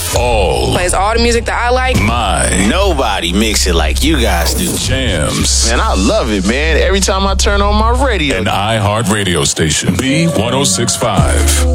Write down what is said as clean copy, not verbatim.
all. Plays all the music that I like. Nobody mix it like you guys do. Jams. Man, I love it, man. Every time I turn on my radio. An iHeart radio station. B1065.